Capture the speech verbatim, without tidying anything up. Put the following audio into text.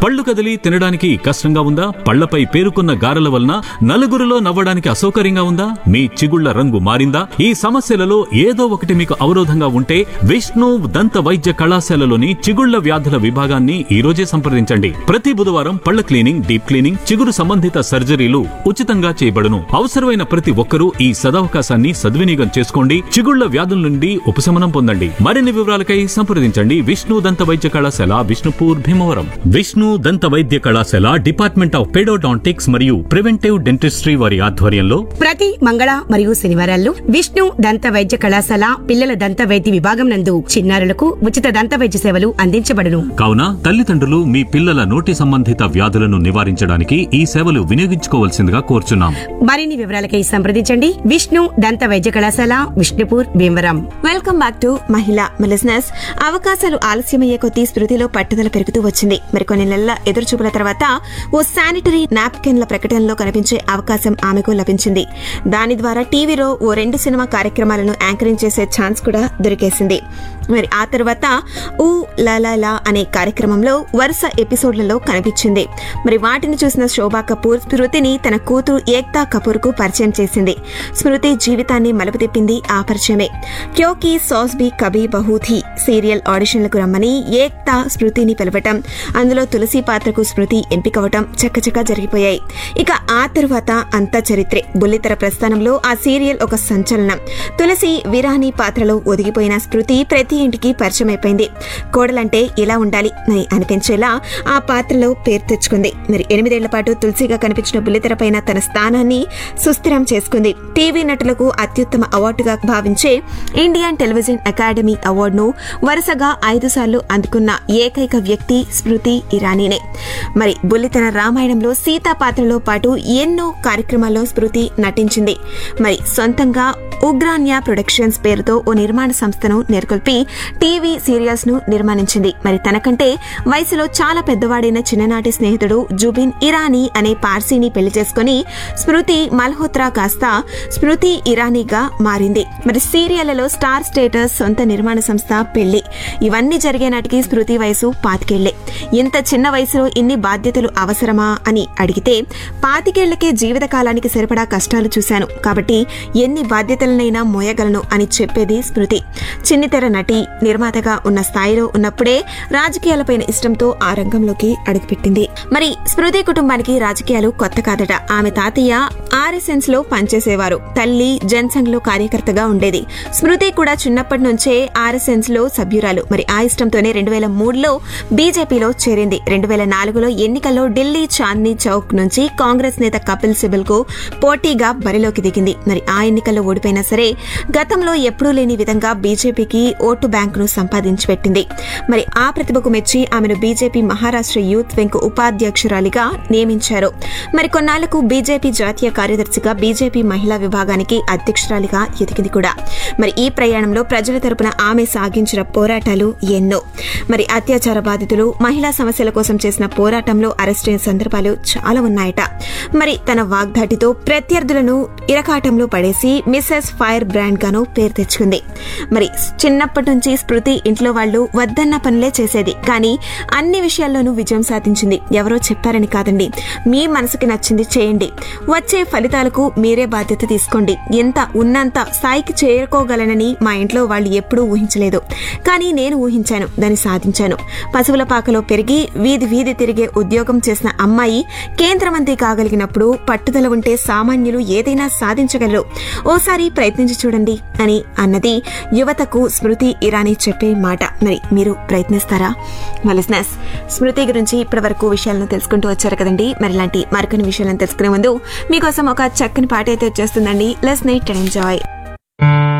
పళ్ళు కదిలి తినడానికి కష్టంగా ఉందా? పళ్లపై పేరుకున్న గారెల వలన నలుగురిలో నవ్వడానికి అసౌకర్యంగా ఉందా? మీ చిగుళ్ల రంగు మారిందా? ఈ సమస్యలలో ఏదో ఒకటి మీకు అవరోధంగా ఉంటే విష్ణు దంత వైద్య కళాశాలలోని చిగుళ్ల వ్యాధుల విభాగాన్ని ఈ రోజే సంప్రదించండి. ప్రతి బుధవారం పళ్ల క్లీనింగ్, డీప్ క్లీనింగ్, చిగురు సంబంధిత సర్జరీలు ఉచితంగా చేయబడును. అవసరమైన ప్రతి ఒక్కరూ ఈ సదవకాశాన్ని సద్వినియోగం చేసుకోండి. చిగుళ్ల వ్యాధుల నుండి ఉపశమనం పొందండి. మరిన్ని వివరాలకై సంప్రదించండి విష్ణు దంత వైద్య కళాశాల, విష్ణుపూర్, భీమవరం. విష్ణు దంత వైద్య కళాశాల డిపార్ట్మెంట్ ఆఫ్ పెడోడాంటిక్స్ మరియు ప్రివెంటివ్ డెంటిస్ట్రీ వారి ఆధ్వర్యంలో ప్రతి మంగళ మరియు శనివారాల్లో విష్ణు దంత వైద్య కళాశాల పిల్లల దంత వైద్య విభాగం నందు చిన్నారులకు ఉచిత దంత వైద్య సేవలు అందించబడును. కావున తల్లిదండ్రులు మీ పిల్లల నోటి సంబంధిత వ్యాధులను నివారించడానికి ఈ సేవలు వినియోగించుకోవాల్సిందిగా కోరుచున్నాం. మరిన్ని వివరాలకై సంప్రదించండి విష్ణు దంత వైద్య కళాశాల, Vishnupur, Bhimavaram. Welcome back to మహిళా లిజనర్స్. అవకాశాలు ఆలస్యమయ్యే కొద్దీ స్మృతిలో పట్టుదల పెరుగుతూ వచ్చింది. మరికొన్ని నెలల ఎదురుచూపుల తర్వాత ఓ శానిటరీ నాప్కిన్ల ప్రకటనలో కనిపించే అవకాశం ఆమెకు లభించింది. దాని ద్వారా టీవీలో ఓ రెండు సినిమా కార్యక్రమాలను యాంకరింగ్ చేసే ఛాన్స్ కూడా దొరికేసింది. మరి ఆ తర్వాత ఊ లాలా అనే కార్యక్రమంలో వరుస ఎపిసోడ్లలో కనిపించింది. మరి వాటిని చూసిన శోభా కపూర్ స్మృతిని తన కూతురు ఏక్తా కపూర్ కు పరిచయం చేసింది. స్మృతి జీవితాన్ని మలుపు తిప్పింది ఆ పరిచయమే. క్యోకి సాస్ బి కభీ బహూ థీ సీరియల్ ఆడిషన్లకు రమ్మని ఏక్తా స్మృతిని పిలవటం, అందులో తులసి పాత్రకు స్మృతి ఎంపికవటం చక్కచక్క జరిగిపోయాయి. ఇక ఆ తరువాత అంతా చరిత్రే. బుల్లితెర ప్రస్థానంలో ఆ సీరియల్ ఒక సంచలనం. తులసి వీరాని పాత్రలో ఒదిగిపోయిన స్మృతి ప్రతి ఇంటికి పరిచయం అయిపోయింది. కోడలంటే ఇలా ఉండాలి అని అనిపించేలా ఆ పాత్రలో పేరు తెచ్చుకుంది. మరి ఎనిమిదేళ్ల పాటు తులసిగా కనిపించిన బుల్లితెరపైన తన స్థానాన్ని సుస్థిరం చేసుకుంది. టీవీ నటులకు అత్యుత్తమ అవార్డుగా భావించే ఇండియన్ టెలివిజన్ అకాడమీ అవార్డును వరుసగా ఐదు సార్లు అందుకున్న ఏకైక వ్యక్తి స్మృతి ఇరానీనే. మరి బుల్లితెర రామాయణంలో సీతా పాత్రలో పాటు ఎన్నో కార్యక్రమాల్లో స్మృతి నటించింది. మరి సొంతంగా ఉగ్రాన్యా ప్రొడక్షన్స్ పేరుతో ఓ నిర్మాణ సంస్థను నెలకొల్పి టీవీ సీరియల్స్ ను నిర్మాణించింది. మరి తనకంటే వయసులో చాలా పెద్దవాడైన చిన్ననాటి స్నేహితుడు జుబిన్ ఇరానీ అనే పార్సీని పెళ్లి చేసుకుని స్మృతి మల్హోత్రా కాస్త స్మృతి ఇరానీగా మారింది. మరి సీరియళ్లలో స్టార్ స్టేటస్, సొంత నిర్మాణ సంస్థ, పెళ్లి ఇవన్నీ జరిగే నాటికి స్మృతి వయసు పాతికేళ్లే. ఇంత చిన్న వయసులో ఇన్ని బాధ్యతలు అవసరమా అని అడిగితే, పాతికేళ్లకే జీవిత కాలానికి సరిపడా కష్టాలు చూశాను కాబట్టి ఎన్ని బాధ్యతలనైనా మోయగలను అని చెప్పేది స్మృతి. చిన్నితెర నటి, నిర్మాతగా ఉన్న స్థాయిలో ఉన్నప్పుడే రాజకీయాలపైన ఇష్టంతో ఆ రంగంలోకి అడుగుపెట్టింది. మరి స్మృతి కుటుంబానికి రాజకీయాలు కొత్త కాదట. ఆమె తాతయ్య ఆర్ఎస్ఎస్ లో పనిచేసేవారు, తల్లి జనసంఘ్ లో కార్యకర్తగా ఉండేది. స్మృతి కూడా చిన్నప్పటి నుంచే ఆర్ఎస్ఎస్ లో సభ్యురాలు. మరి ఆ ఇష్టంతోనే రెండు వేల మూడులో బీజేపీలో చేరింది. రెండు వేల నాలుగులో ఎన్నికల్లో ఢిల్లీ చాందనీ చౌక్ నుంచి కాంగ్రెస్ నేత కపిల్ సిబల్ కు పోటీగా బరిలోకి దిగింది. మరి ఆ ఎన్నికల్లో ఓడిపోయినా సరే గతంలో ఎప్పుడూ లేని విధంగా బీజేపీకి ఓటు బ్యాంక్ ను సంపాదించి పెట్టింది. మరి ఆ ప్రతిభకు మెచ్చి ఆమెను బీజేపీ మహారాష్ట్ర యూత్ వింగ్ ఉపాధ్యక్షురాలిగా నియమించారు. మరి కొన్నాళ్లకు బీజేపీ జాతీయ కార్యదర్శిగా, బీజేపీ మహిళా విభాగానికి అధ్యక్షురాలిగా ఎదిగింది కూడా. మరి ఈ ప్రయాణంలో ప్రజల తరపున ఆమె సాగించిన పోరాటాలు ఎన్నో. మరి అత్యాచార బాధితులు, మహిళా సమస్యల కోసం చేసిన పోరాటంలో అరెస్టైన సందర్భాలు చాలా ఉన్నాయట. మరి తన వాగ్దాటితో ప్రత్యర్థులను ఇరకాటంలో పడేసి మిసెస్ ఫైర్ బ్రాండ్ గాను పేరు తెచ్చుకుంది. మరి చిన్నప్పటి నుంచి స్మృతి ఇంట్లో వాళ్లు వద్దన్న పనులే చేసేది, కానీ అన్ని విషయాల్లోనూ విజయం సాధించింది. ఎవరో చెప్పారని కాదండి, మీ మనసుకి నచ్చింది చేయండి, వచ్చే ఫలితాలకు మీరే బాధ్యత తీసుకోండి. ఎంత ఉన్నంత స్థాయికి చేరుకోగలనని మా ఇంట్లో వాళ్ళు ఎప్పుడూ ఊహించలేదు, కానీ నేను ఊహించాను, దాన్ని సాధించాను. పశువుల పాకలో పెరిగి వీధి వీధి తిరిగే ఉద్యోగం చేసిన అమ్మాయి కేంద్ర మంత్రి కాగలిగినప్పుడు పట్టుదల ఉంటే సామాన్యులు ఏదైనా సాధించగలరు, ఓసారి ప్రయత్నించి చూడండి అని అన్నది యువతకు స్మృతి ఇరానీ చెప్పే మాట. మరి మీరు ప్రయత్నిస్తారా? లిజనర్స్, స్మృతి గురించి ఇప్పటి వరకు విషయాలను తెలుసుకుంటూ వచ్చారు కదండి. మరి ఇలాంటి మరికొన్ని విషయాలను తెలుసుకునే ముందు మీకోసం ఒక చక్కని పాట అయితే వచ్చేస్తుందండి. Let's night and enjoy.